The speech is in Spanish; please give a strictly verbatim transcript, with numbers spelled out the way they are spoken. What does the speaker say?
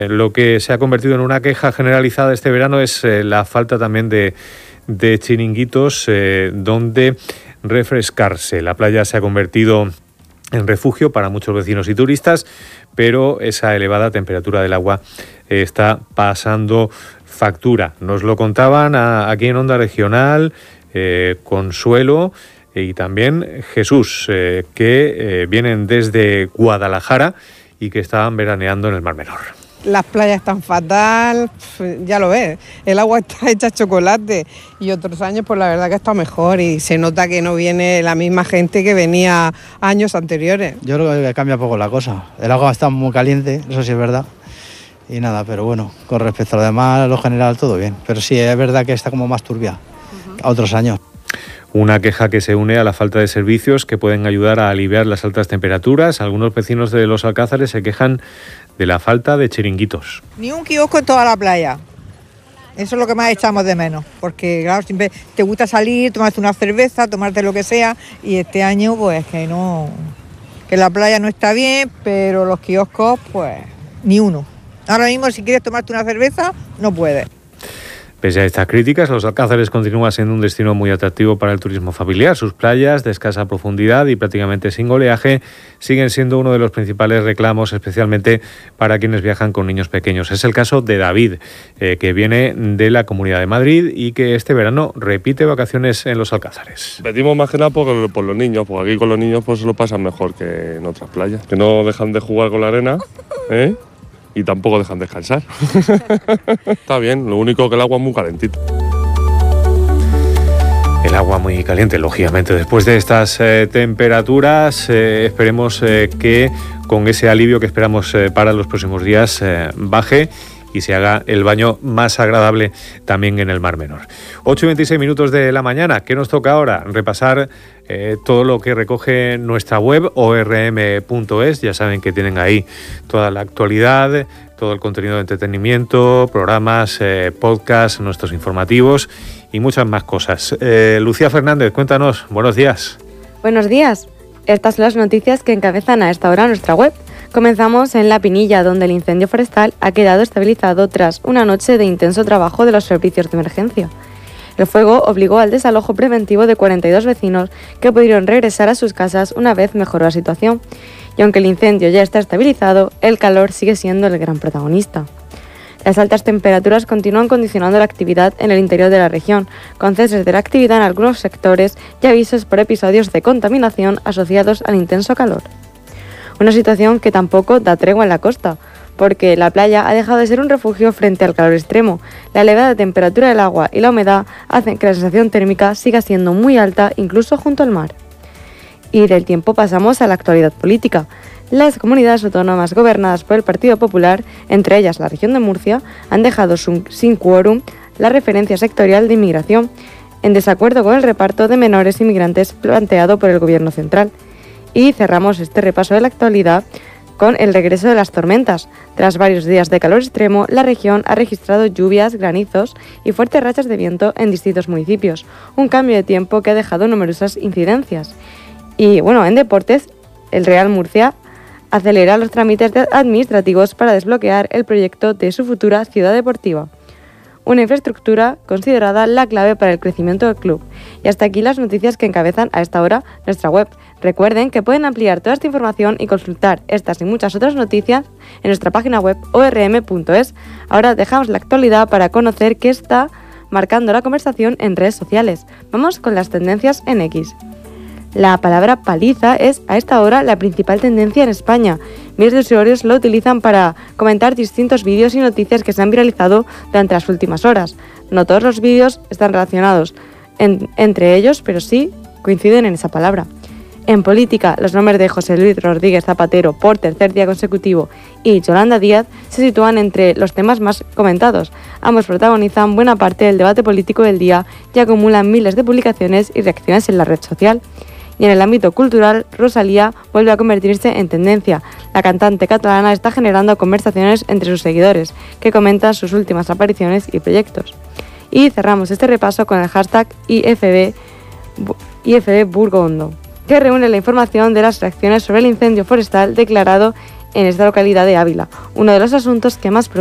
Lo que se ha convertido en una queja generalizada este verano es eh, la falta también de, de chiringuitos eh, donde refrescarse. La playa se ha convertido en refugio para muchos vecinos y turistas, pero esa elevada temperatura del agua eh, está pasando factura. Nos lo contaban a, aquí en Onda Regional, eh, Consuelo y también Jesús, eh, que eh, vienen desde Guadalajara y que estaban veraneando en el Mar Menor. Las playas están fatal, ya lo ves, el agua está hecha chocolate y otros años pues la verdad que está mejor y se nota que no viene la misma gente que venía años anteriores. Yo creo que cambia poco la cosa, el agua está muy caliente, eso sí es verdad, y nada, pero bueno, con respecto a lo demás, a lo general todo bien, pero sí es verdad que está como más turbia uh-huh. a otros años. Una queja que se une a la falta de servicios que pueden ayudar a aliviar las altas temperaturas. Algunos vecinos de Los Alcázares se quejan de la falta de chiringuitos. Ni un kiosco en toda la playa. Eso es lo que más echamos de menos, porque claro, siempre te gusta salir, tomarte una cerveza, tomarte lo que sea, y este año pues que no, que la playa no está bien, pero los kioscos pues ni uno. Ahora mismo si quieres tomarte una cerveza, no puedes. Pese a estas críticas, Los Alcázares continúa siendo un destino muy atractivo para el turismo familiar. Sus playas, de escasa profundidad y prácticamente sin oleaje, siguen siendo uno de los principales reclamos, especialmente para quienes viajan con niños pequeños. Es el caso de David, eh, que viene de la Comunidad de Madrid y que este verano repite vacaciones en Los Alcázares. Pedimos más que nada por, por los niños, porque aquí con los niños pues lo pasan mejor que en otras playas, que no dejan de jugar con la arena, ¿eh? Y tampoco dejan descansar. Está bien, lo único que el agua es muy calentito. El agua muy caliente, lógicamente. Después de estas eh, temperaturas, eh, esperemos eh, que con ese alivio que esperamos eh, para los próximos días eh, baje y se haga el baño más agradable también en el Mar Menor. ocho y veintiséis minutos de la mañana. ¿Qué nos toca ahora? Repasar eh, todo lo que recoge nuestra web, o erre eme punto es. Ya saben que tienen ahí toda la actualidad, todo el contenido de entretenimiento, programas, eh, podcasts, nuestros informativos y muchas más cosas. Eh, Lucía Fernández, cuéntanos. Buenos días. Buenos días. Estas son las noticias que encabezan a esta hora nuestra web. Comenzamos en La Pinilla, donde el incendio forestal ha quedado estabilizado tras una noche de intenso trabajo de los servicios de emergencia. El fuego obligó al desalojo preventivo de cuarenta y dos vecinos que pudieron regresar a sus casas una vez mejoró la situación. Y aunque el incendio ya está estabilizado, el calor sigue siendo el gran protagonista. Las altas temperaturas continúan condicionando la actividad en el interior de la región, con ceses de la actividad en algunos sectores y avisos por episodios de contaminación asociados al intenso calor. Una situación que tampoco da tregua en la costa, porque la playa ha dejado de ser un refugio frente al calor extremo. La elevada temperatura del agua y la humedad hacen que la sensación térmica siga siendo muy alta, incluso junto al mar. Y del tiempo pasamos a la actualidad política. Las comunidades autónomas gobernadas por el Partido Popular, entre ellas la región de Murcia, han dejado sin quórum la referencia sectorial de inmigración, en desacuerdo con el reparto de menores inmigrantes planteado por el Gobierno central. Y cerramos este repaso de la actualidad con el regreso de las tormentas. Tras varios días de calor extremo, la región ha registrado lluvias, granizos y fuertes rachas de viento en distintos municipios. Un cambio de tiempo que ha dejado numerosas incidencias. Y bueno, en deportes, el Real Murcia acelera los trámites administrativos para desbloquear el proyecto de su futura ciudad deportiva. Una infraestructura considerada la clave para el crecimiento del club. Y hasta aquí las noticias que encabezan a esta hora nuestra web. Recuerden que pueden ampliar toda esta información y consultar estas y muchas otras noticias en nuestra página web o erre eme punto es. Ahora dejamos la actualidad para conocer qué está marcando la conversación en redes sociales. Vamos con las tendencias en X. La palabra paliza es a esta hora la principal tendencia en España. Miles de usuarios lo utilizan para comentar distintos vídeos y noticias que se han viralizado durante las últimas horas. No todos los vídeos están relacionados en, entre ellos, pero sí coinciden en esa palabra. En política, los nombres de José Luis Rodríguez Zapatero por tercer día consecutivo y Yolanda Díaz se sitúan entre los temas más comentados. Ambos protagonizan buena parte del debate político del día y acumulan miles de publicaciones y reacciones en la red social. Y en el ámbito cultural, Rosalía vuelve a convertirse en tendencia. La cantante catalana está generando conversaciones entre sus seguidores, que comentan sus últimas apariciones y proyectos. Y cerramos este repaso con el hashtag I F B, I F B Burgondo, que reúne la información de las reacciones sobre el incendio forestal declarado en esta localidad de Ávila, uno de los asuntos que más